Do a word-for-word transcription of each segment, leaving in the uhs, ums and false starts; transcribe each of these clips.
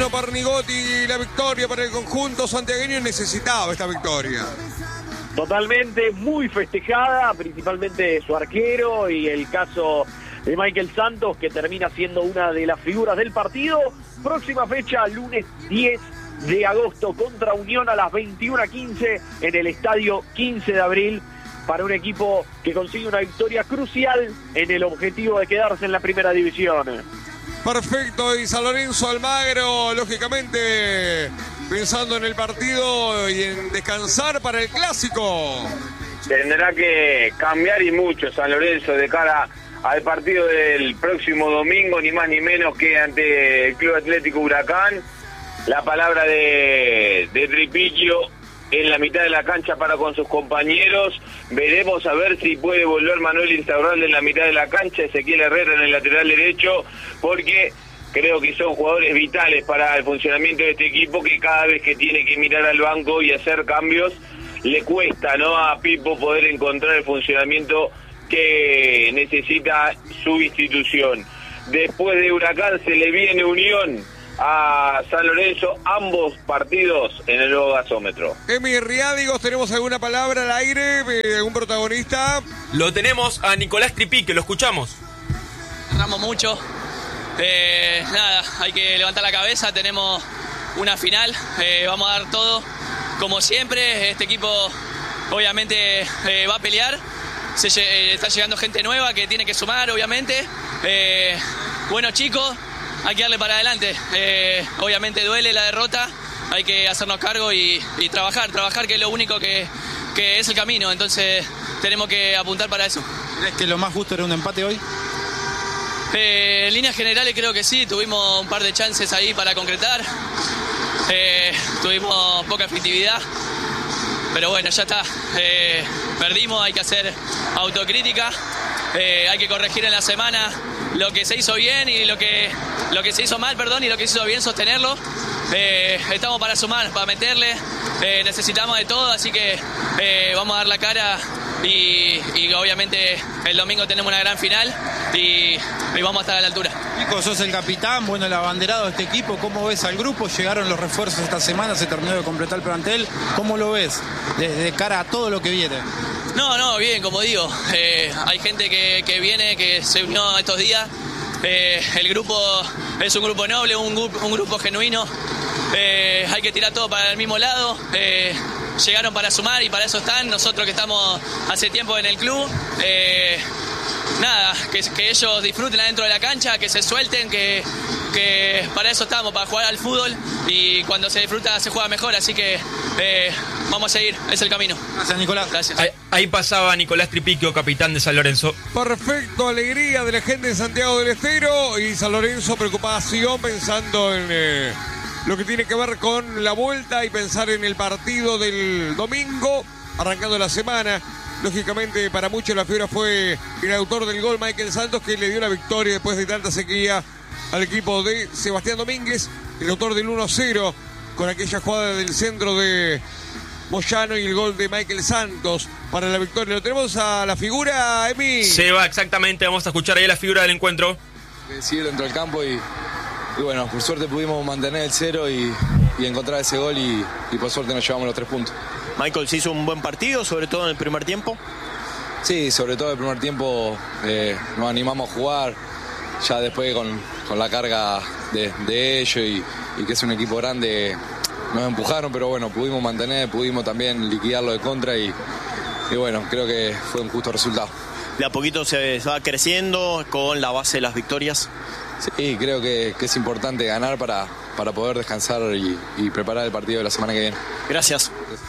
Luciano Parnigotti, la victoria para el conjunto santiagueño, necesitaba esta victoria. Totalmente, muy festejada, principalmente su arquero y el caso de Michael Santos, que termina siendo una de las figuras del partido. Próxima fecha, lunes diez de agosto, contra Unión a las veintiuna quince en el estadio quince de abril, para un equipo que consigue una victoria crucial en el objetivo de quedarse en la primera división. Perfecto, y San Lorenzo Almagro, lógicamente, pensando en el partido y en descansar para el clásico. Tendrá que cambiar y mucho San Lorenzo de cara al partido del próximo domingo, ni más ni menos que ante el Club Atlético Huracán. La palabra de, de Tripicchio en la mitad de la cancha para con sus compañeros. Veremos a ver si puede volver Manuel Insaurralde en la mitad de la cancha, Ezequiel Herrera en el lateral derecho, porque creo que son jugadores vitales para el funcionamiento de este equipo, que cada vez que tiene que mirar al banco y hacer cambios, le cuesta, ¿no?, a Pipo poder encontrar el funcionamiento que necesita su institución. Después de Huracán se le viene Unión a San Lorenzo, ambos partidos en el nuevo gasómetro. Emi Riádigos, ¿tenemos alguna palabra al aire? ¿Algún protagonista? Lo tenemos a Nicolás Tripicchio, lo escuchamos. Erramos mucho. Eh, nada, hay que levantar la cabeza, tenemos una final, eh, vamos a dar todo como siempre. Este equipo obviamente eh, va a pelear, Se, eh, está llegando gente nueva que tiene que sumar, obviamente. Eh, bueno, chicos, hay que darle para adelante. Eh, obviamente duele la derrota, hay que hacernos cargo y, y trabajar, trabajar que es lo único que, que es el camino, entonces tenemos que apuntar para eso. ¿Crees que lo más justo era un empate hoy? Eh, en líneas generales creo que sí, tuvimos un par de chances ahí para concretar, eh, tuvimos poca efectividad, pero bueno, ya está, eh, perdimos, hay que hacer autocrítica, eh, hay que corregir en la semana lo que se hizo bien y lo que, lo que se hizo mal, perdón, y lo que se hizo bien, sostenerlo. Eh, estamos para sumar, para meterle, eh, necesitamos de todo, así que eh, vamos a dar la cara y, y obviamente el domingo tenemos una gran final y, y vamos a estar a la altura. Nico, sos el capitán, bueno, el abanderado de este equipo, ¿cómo ves al grupo? Llegaron los refuerzos esta semana, se terminó de completar el plantel, ¿cómo lo ves de, de cara a todo lo que viene? No, no, bien, como digo, eh, hay gente que, que viene, que se unió estos días, eh, el grupo es un grupo noble, un, un grupo genuino, eh, hay que tirar todo para el mismo lado, eh, llegaron para sumar y para eso están, nosotros que estamos hace tiempo en el club, eh, nada, que, que ellos disfruten adentro de la cancha, que se suelten, que, que para eso estamos, para jugar al fútbol y cuando se disfruta se juega mejor, así que eh, vamos a seguir, es el camino. Gracias, Nicolás. Gracias. Ahí, ahí pasaba Nicolás Tripicchio, capitán de San Lorenzo. Perfecto, alegría de la gente de Santiago del Estero y San Lorenzo, preocupación pensando en eh, lo que tiene que ver con la vuelta y pensar en el partido del domingo, arrancando la semana. Lógicamente, para muchos la figura fue el autor del gol, Michael Santos, que le dio la victoria después de tanta sequía al equipo de Sebastián Domínguez, el autor del uno cero, con aquella jugada del centro de Moyano y el gol de Michael Santos para la victoria. ¿Lo tenemos a la figura, Emi? Se va, exactamente, vamos a escuchar ahí la figura del encuentro. Sigue dentro del campo y, y bueno, por suerte pudimos mantener el cero y, y encontrar ese gol y, y por suerte nos llevamos los tres puntos. Michael, ¿se hizo un buen partido, sobre todo en el primer tiempo? Sí, sobre todo el primer tiempo eh, nos animamos a jugar, ya después con, con la carga de, de ellos y, y que es un equipo grande, nos empujaron, pero bueno, pudimos mantener, pudimos también liquidarlo de contra y, y bueno, creo que fue un justo resultado. De a poquito se va creciendo con la base de las victorias. Sí, creo que, que es importante ganar para, para poder descansar y, y preparar el partido de la semana que viene. Gracias.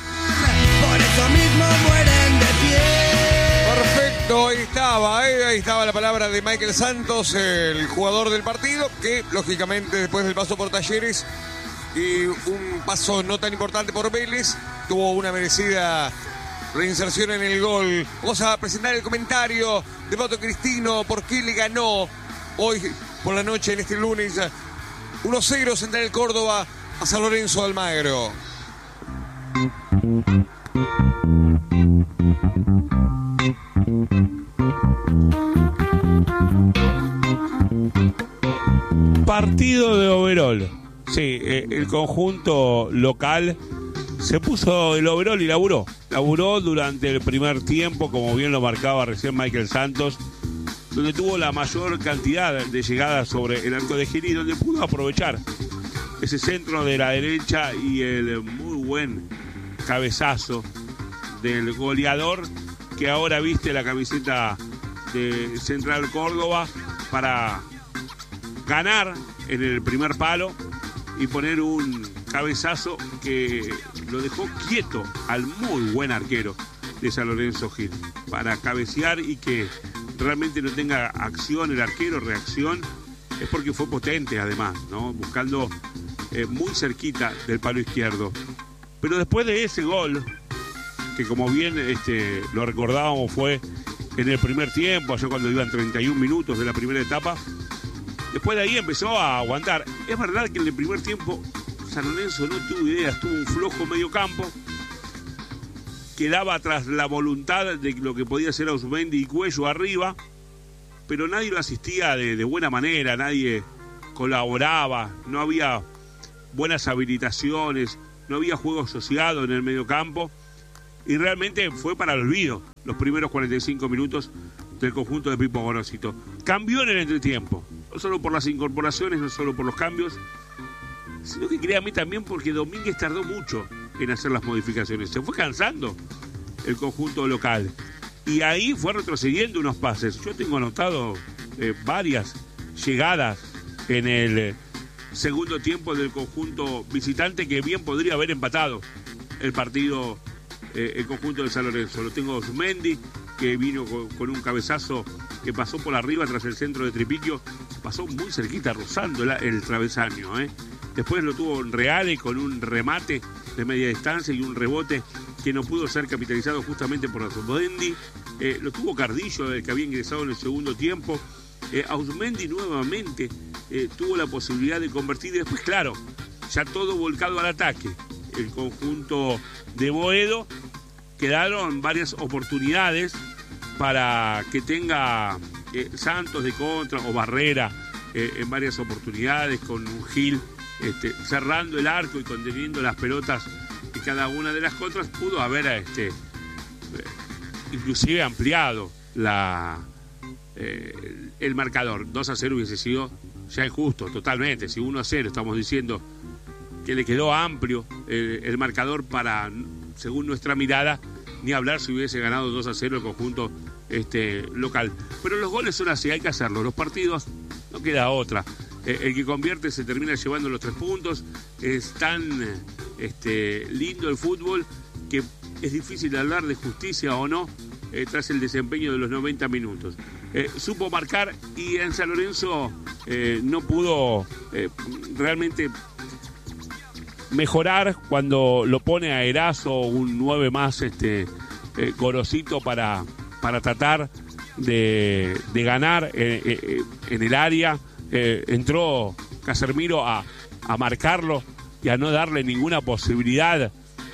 Por eso mismo mueren de pie. Perfecto, ahí estaba, ¿eh? Ahí estaba la palabra de Michael Santos, el jugador del partido, que lógicamente después del paso por Talleres y un paso no tan importante por Vélez, tuvo una merecida reinserción en el gol. Vamos a presentar el comentario de Pato Cristino, por qué le ganó hoy por la noche, en este lunes, uno cero Central Córdoba a San Lorenzo Almagro. Partido de overall. Sí, eh, el conjunto local se puso el overol y laburó. Laburó durante el primer tiempo, como bien lo marcaba recién Michael Santos, donde tuvo la mayor cantidad de llegadas sobre el arco de Gil y donde pudo aprovechar ese centro de la derecha y el muy buen cabezazo del goleador que ahora viste la camiseta de Central Córdoba para ganar en el primer palo y poner un cabezazo que lo dejó quieto al muy buen arquero de San Lorenzo Gil para cabecear y que realmente no tenga acción el arquero, reacción, es porque fue potente además, ¿no? Buscando eh, muy cerquita del palo izquierdo. Pero después de ese gol, que como bien este, lo recordábamos fue en el primer tiempo, allá cuando iban treinta y un minutos de la primera etapa, después de ahí empezó a aguantar. Es verdad que en el primer tiempo San Lorenzo no tuvo ideas, tuvo un flojo medio campo, quedaba tras la voluntad de lo que podía hacer Ausmendi y Cuello arriba, pero nadie lo asistía de, de buena manera, nadie colaboraba, no había buenas habilitaciones, no había juego asociado en el medio campo, y realmente fue para el olvido los primeros cuarenta y cinco minutos del conjunto de Pipo Gorosito. Cambió en el entretiempo, no solo por las incorporaciones, no solo por los cambios, sino que créame también porque Domínguez tardó mucho en hacer las modificaciones. Se fue cansando el conjunto local y ahí fue retrocediendo unos pases. Yo tengo anotado eh, varias llegadas en el eh, segundo tiempo del conjunto visitante que bien podría haber empatado el partido, eh, el conjunto de San Lorenzo. Lo tengo Ausmendi, que vino con, con un cabezazo que pasó por arriba tras el centro de Tripiquio, pasó muy cerquita, rozando el, el travesaño, ¿eh? Después lo tuvo Reale con un remate de media distancia y un rebote que no pudo ser capitalizado justamente por Ausmendi. Eh, lo tuvo Cardillo, el que había ingresado en el segundo tiempo. Eh, Ausmendi nuevamente eh, tuvo la posibilidad de convertir y después, claro, ya todo volcado al ataque. El conjunto de Boedo, quedaron varias oportunidades para que tenga eh, Santos de contra o Barrera eh, en varias oportunidades con un Gil Este, cerrando el arco y conteniendo las pelotas y cada una de las contras pudo haber este, eh, inclusive ampliado la, eh, el marcador. Dos a cero hubiese sido ya injusto totalmente. Si uno a cero estamos diciendo que le quedó amplio eh, el marcador para, según nuestra mirada, ni hablar si hubiese ganado dos a cero el conjunto este, local. Pero los goles son así, hay que hacerlo. Los partidos no queda otra. El que convierte se termina llevando los tres puntos. Es tan este, lindo el fútbol que es difícil hablar de justicia o no eh, tras el desempeño de los noventa minutos. Eh, supo marcar y en San Lorenzo eh, no pudo eh, realmente mejorar cuando lo pone a Erazo, un nueve más este, eh, Gorosito para, para tratar de, de ganar eh, eh, en el área. Eh, entró Casermiro a, a marcarlo y a no darle ninguna posibilidad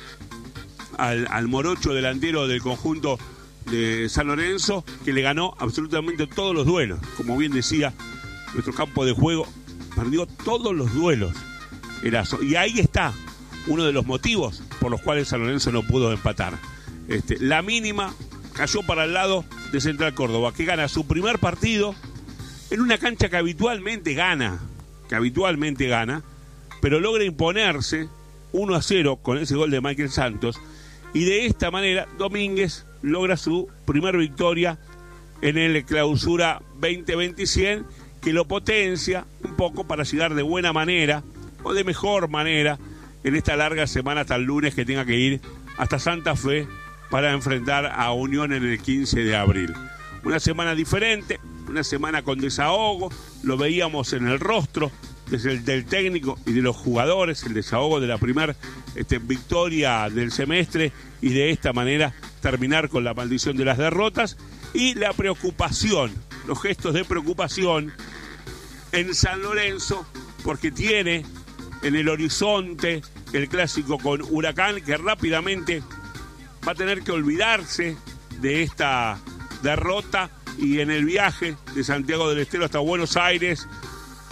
al, al morocho delantero del conjunto de San Lorenzo, que le ganó absolutamente todos los duelos. Como bien decía, nuestro campo de juego perdió todos los duelos, Erazo. Y ahí está uno de los motivos por los cuales San Lorenzo no pudo empatar. Este, la mínima cayó para el lado de Central Córdoba, que gana su primer partido en una cancha que habitualmente gana, que habitualmente gana, pero logra imponerse uno a cero con ese gol de Michael Santos, y de esta manera Domínguez logra su primer victoria en el Clausura veinte veinte-cien, que lo potencia un poco para llegar de buena manera, o de mejor manera, en esta larga semana hasta el lunes que tenga que ir hasta Santa Fe para enfrentar a Unión en el quince de abril. Una semana diferente, una semana con desahogo, lo veíamos en el rostro desde el del técnico y de los jugadores, el desahogo de la primera este, victoria del semestre, y de esta manera terminar con la maldición de las derrotas y la preocupación, los gestos de preocupación en San Lorenzo, porque tiene en el horizonte el clásico con Huracán, que rápidamente va a tener que olvidarse de esta derrota, y en el viaje de Santiago del Estero hasta Buenos Aires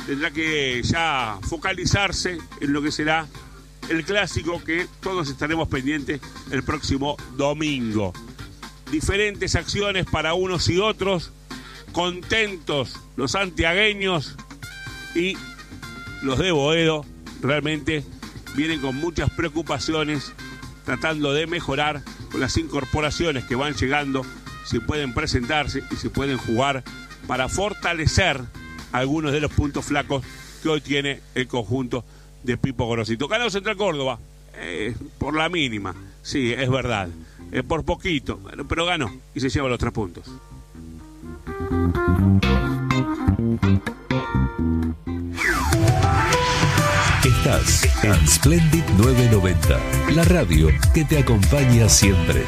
tendrá que ya focalizarse en lo que será el clásico que todos estaremos pendientes el próximo domingo. Diferentes acciones para unos y otros, contentos los santiagueños y los de Boedo realmente vienen con muchas preocupaciones tratando de mejorar con las incorporaciones que van llegando, si pueden presentarse y si pueden jugar para fortalecer algunos de los puntos flacos que hoy tiene el conjunto de Pipo Gorosito. Ganó Central Córdoba, eh, por la mínima, sí, es verdad, eh, por poquito, pero ganó y se lleva los tres puntos. Estás en Splendid novecientos noventa, la radio que te acompaña siempre.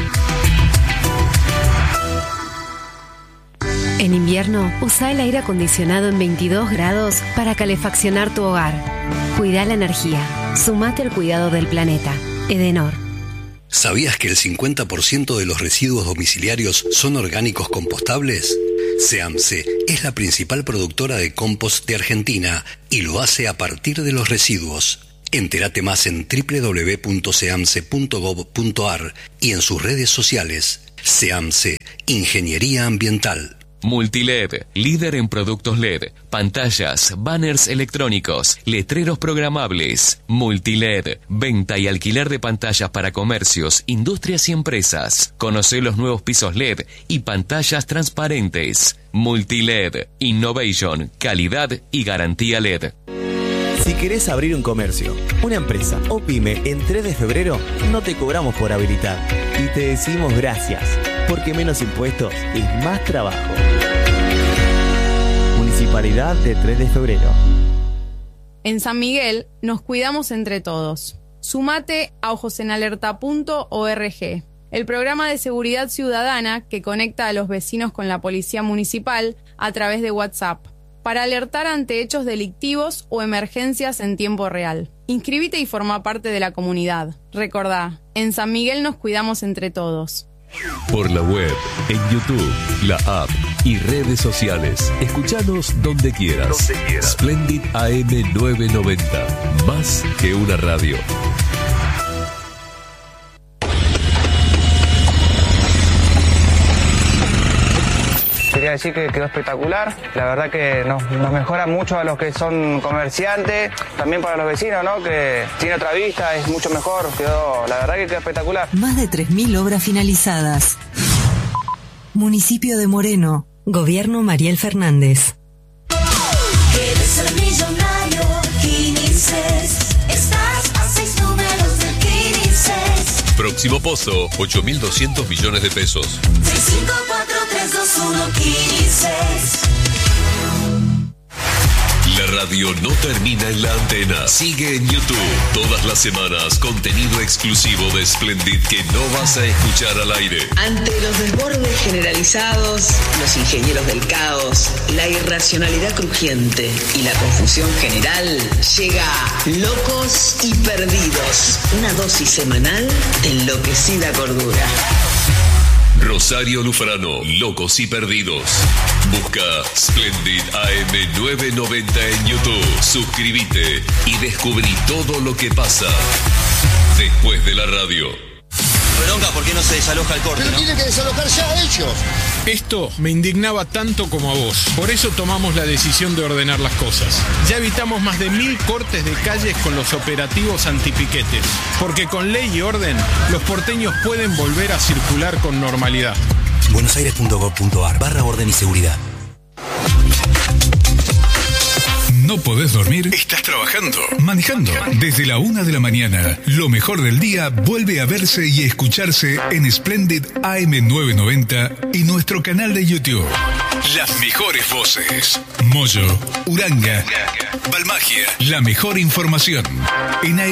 En invierno, usa el aire acondicionado en veintidós grados para calefaccionar tu hogar. Cuida la energía. Sumate al cuidado del planeta. Edenor. ¿Sabías que el cincuenta por ciento de los residuos domiciliarios son orgánicos compostables? SEAMSE es la principal productora de compost de Argentina y lo hace a partir de los residuos. Entérate más en doble u doble u doble u punto seamse punto gob punto ar y en sus redes sociales. SEAMSE, Ingeniería Ambiental. Multiled, líder en productos L E D, pantallas, banners electrónicos, letreros programables. Multiled, venta y alquiler de pantallas para comercios, industrias y empresas. Conoce los nuevos pisos L E D y pantallas transparentes. Multiled, Innovation, calidad y garantía L E D. Si querés abrir un comercio, una empresa o pyme en tres de febrero, no te cobramos por habilitar y te decimos gracias, porque menos impuestos es más trabajo. Municipalidad de tres de febrero. En San Miguel nos cuidamos entre todos. Sumate a ojos en alerta punto org, el programa de seguridad ciudadana que conecta a los vecinos con la policía municipal a través de WhatsApp, para alertar ante hechos delictivos o emergencias en tiempo real. Inscribite y forma parte de la comunidad. Recordá, en San Miguel nos cuidamos entre todos. Por la web, en YouTube, la app y redes sociales. Escuchanos donde quieras. Donde quieras. Splendid A M novecientos noventa. Más que una radio. Quería decir que quedó espectacular, la verdad que nos, nos mejora mucho a los que son comerciantes, también para los vecinos, ¿no? Que tiene otra vista, es mucho mejor, quedó, la verdad que quedó espectacular. Más de tres mil obras finalizadas. Municipio de Moreno, Gobierno Mariel Fernández. ¿Quieres ser millonario? Quinices. Estás a seis números de Quinices. Próximo pozo, ocho mil doscientos millones de pesos. seis cinco cuatro tres dos uno Quinices. La radio no termina en la antena. Sigue en YouTube todas las semanas contenido exclusivo de Splendid que no vas a escuchar al aire. Ante los desbordes generalizados, los ingenieros del caos, la irracionalidad crujiente y la confusión general, llega Locos y Perdidos, una dosis semanal de enloquecida cordura. Rosario Lufrano, Locos y Perdidos. Busca Splendid A M novecientos noventa en YouTube. Suscríbete y descubrí todo lo que pasa después de la radio. Bronca, ¿por qué no se desaloja el corte? Pero ¿no? tienen que desalojar ya ellos. Esto me indignaba tanto como a vos. Por eso tomamos la decisión de ordenar las cosas. Ya evitamos más de mil cortes de calles con los operativos antipiquetes. Porque con ley y orden, los porteños pueden volver a circular con normalidad. buenosaires punto gob punto ar barra orden y seguridad. ¿No podés dormir? ¿Estás trabajando? ¿Manejando? Desde la una de la mañana, lo mejor del día vuelve a verse y escucharse en Splendid A M novecientos noventa y nuestro canal de YouTube. Las mejores voces. Moyo, Uranga, Balmagia. La mejor información. En